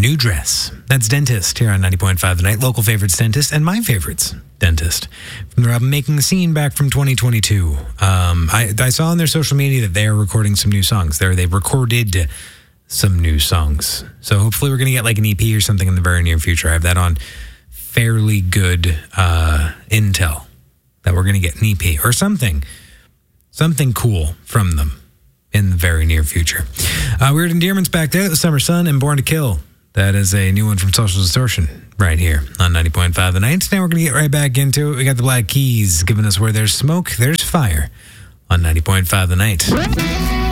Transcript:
New Dress. That's Dentist here on 90.5 The Night. Local favorites Dentist and my favorites Dentist. From their album Making the Scene back from 2022. I saw on their social media that they're recording some new songs. They recorded some new songs. So hopefully we're going to get like an EP or something in the very near future. I have that on fairly good intel that we're going to get an EP or something cool from them in the very near future. Weird Endearment's back there. The Summer Sun and Born to Kill. That is a new one from Social Distortion right here on 90.5 The Night. Now we're going to get right back into it. We got the Black Keys giving us Where There's Smoke, There's Fire on 90.5 The Night.